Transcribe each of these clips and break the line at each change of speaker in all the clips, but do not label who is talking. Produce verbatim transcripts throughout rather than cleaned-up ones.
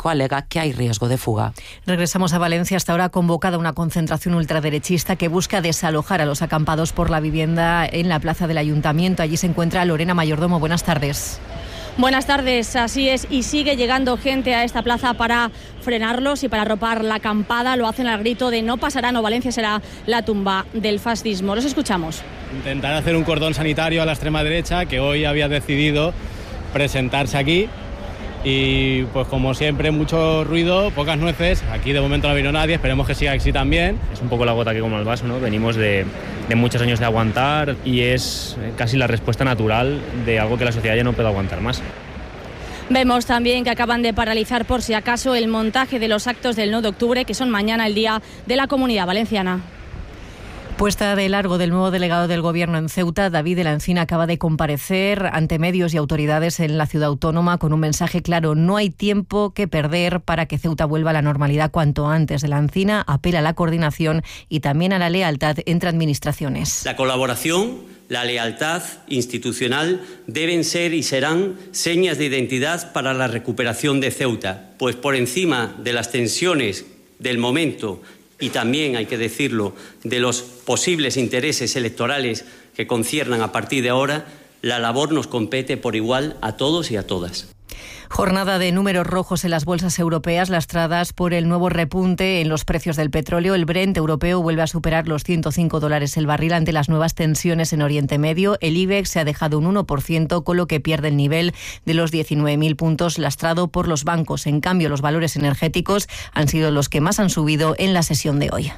médico alega que hay riesgo de fuga.
Regresamos a Valencia. Hasta ahora ha convocado una concentración ultraderechista que busca desalojar a los acampados por la vivienda en la plaza del Ayuntamiento. Allí se encuentra Lorena Mayordomo. Buenas tardes.
Buenas tardes, así es, y sigue llegando gente a esta plaza para frenarlos y para arropar la acampada. Lo hacen al grito de no pasarán o Valencia será la tumba del fascismo. Los escuchamos.
Intentar hacer un cordón sanitario a la extrema derecha, que hoy había decidido presentarse aquí. Y pues como siempre, mucho ruido, pocas nueces. Aquí de momento no vino nadie, esperemos que siga así también.
Es un poco la gota que como el vaso, ¿no? Venimos de, de muchos años de aguantar y es casi la respuesta natural de algo que la sociedad ya no puede aguantar más.
Vemos también que acaban de paralizar por si acaso el montaje de los actos del nueve de octubre, que son mañana el Día de la Comunidad Valenciana.
Puesta de largo del nuevo delegado del Gobierno en Ceuta, David de la Encina acaba de comparecer ante medios y autoridades en la ciudad autónoma con un mensaje claro: no hay tiempo que perder para que Ceuta vuelva a la normalidad cuanto antes. De la Encina apela a la coordinación y también a la lealtad entre administraciones.
La colaboración, la lealtad institucional deben ser y serán señas de identidad para la recuperación de Ceuta, pues por encima de las tensiones del momento y también, hay que decirlo, de los posibles intereses electorales que conciernan a partir de ahora, la labor nos compete por igual a todos y a todas.
Jornada de números rojos en las bolsas europeas, lastradas por el nuevo repunte en los precios del petróleo. El Brent europeo vuelve a superar los ciento cinco dólares el barril ante las nuevas tensiones en Oriente Medio. El IBEX se ha dejado un uno por ciento, con lo que pierde el nivel de los diecinueve mil puntos, lastrado por los bancos. En cambio, los valores energéticos han sido los que más han subido en la sesión de hoy.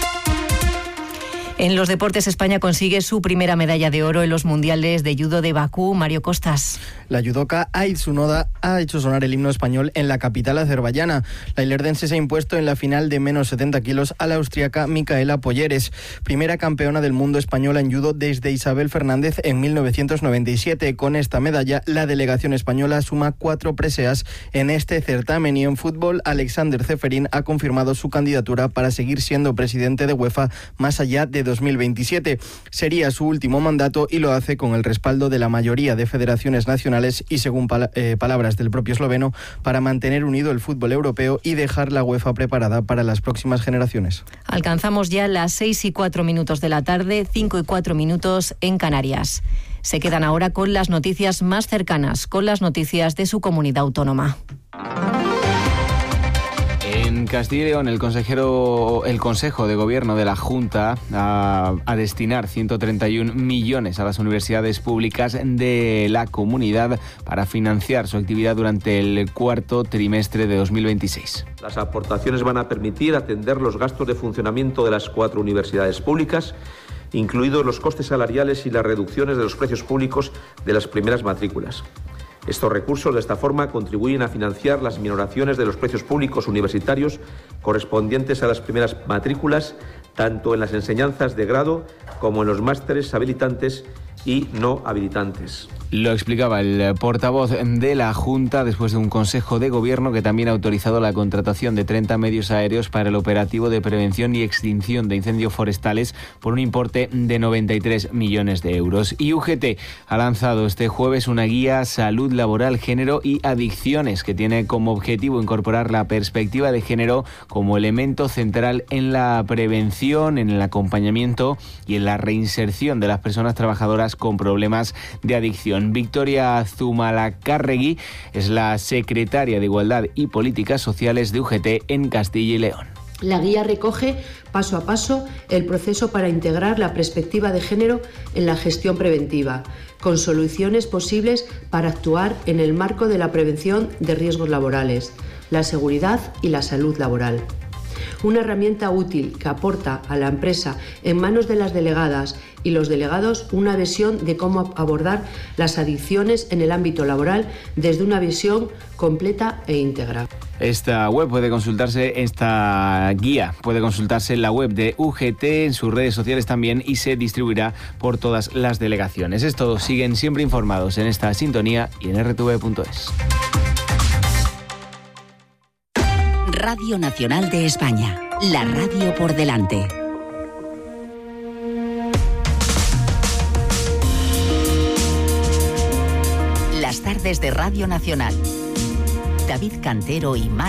En los deportes, España consigue su primera medalla de oro en los mundiales de judo de Bakú. Mario Costas.
La judoka Aitsu Noda ha hecho sonar el himno español en la capital azerbaiyana. La ilerdense se ha impuesto en la final de menos setenta kilos a la austriaca Micaela Polleres, primera campeona del mundo española en judo desde Isabel Fernández en mil novecientos noventa y siete. Con esta medalla, la delegación española suma cuatro preseas en este certamen. Y en fútbol, Alexander Ceferín ha confirmado su candidatura para seguir siendo presidente de UEFA más allá de dos mil veintisiete. Sería su último mandato y lo hace con el respaldo de la mayoría de federaciones nacionales y, según pal- eh, palabras del propio esloveno, para mantener unido el fútbol europeo y dejar la UEFA preparada para las próximas generaciones.
Alcanzamos ya las seis y cuatro minutos de la tarde, cinco y cuatro minutos en Canarias. Se quedan ahora con las noticias más cercanas, con las noticias de su comunidad autónoma.
En Castilla y León, el consejero, el Consejo de Gobierno de la Junta a, a destinar ciento treinta y un millones a las universidades públicas de la comunidad para financiar su actividad durante el cuarto trimestre de dos mil veintiséis.
Las aportaciones van a permitir atender los gastos de funcionamiento de las cuatro universidades públicas, incluidos los costes salariales y las reducciones de los precios públicos de las primeras matrículas. Estos recursos, de esta forma, contribuyen a financiar las minoraciones de los precios públicos universitarios correspondientes a las primeras matrículas, tanto en las enseñanzas de grado como en los másteres habilitantes y no habilitantes.
Lo explicaba el portavoz de la Junta después de un Consejo de Gobierno que también ha autorizado la contratación de treinta medios aéreos para el operativo de prevención y extinción de incendios forestales por un importe de noventa y tres millones de euros. Y U G T ha lanzado este jueves una guía Salud Laboral, Género y Adicciones que tiene como objetivo incorporar la perspectiva de género como elemento central en la prevención, en el acompañamiento y en la reinserción de las personas trabajadoras con problemas de adicción. Victoria Zumalacárregui es la secretaria de Igualdad y Políticas Sociales de U G T en Castilla y León.
La guía recoge paso a paso el proceso para integrar la perspectiva de género en la gestión preventiva, con soluciones posibles para actuar en el marco de la prevención de riesgos laborales, la seguridad y la salud laboral. Una herramienta útil que aporta a la empresa en manos de las delegadas y los delegados una visión de cómo abordar las adicciones en el ámbito laboral desde una visión completa e íntegra.
Esta web puede consultarse, esta guía puede consultarse en la web de U G T, en sus redes sociales también, y se distribuirá por todas las delegaciones. Es todo, siguen siempre informados en esta sintonía y en r t v punto es.
Radio Nacional de España, la radio por delante. Las tardes de Radio Nacional. David Cantero y Mar